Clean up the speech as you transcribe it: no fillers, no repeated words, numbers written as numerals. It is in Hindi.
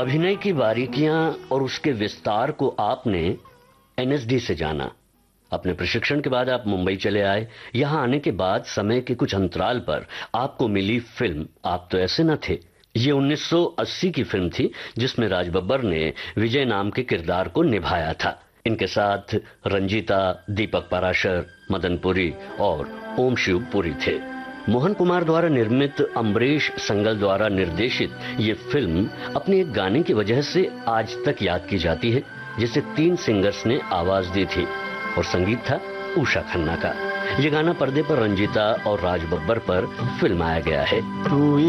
अभिनय की बारीकियां और उसके विस्तार को आपने एनएसडी से जाना। अपने प्रशिक्षण के बाद आप मुंबई चले आए। यहां आने के बाद समय के कुछ अंतराल पर आपको मिली फिल्म आप तो ऐसे न थे। ये 1980 की फिल्म थी जिसमें राज बब्बर ने विजय नाम के किरदार को निभाया था। इनके साथ रंजीता, दीपक पाराशर, मदन पुरी और ओम शिव पुरी थे। मोहन कुमार द्वारा निर्मित, अम्बरीश संगल द्वारा निर्देशित ये फिल्म अपने एक गाने की वजह से आज तक याद की जाती है, जिसे 3 सिंगर्स ने आवाज दी थी और संगीत था उषा खन्ना का। ये गाना पर्दे पर रंजीता और राज बब्बर पर फिल्माया गया है।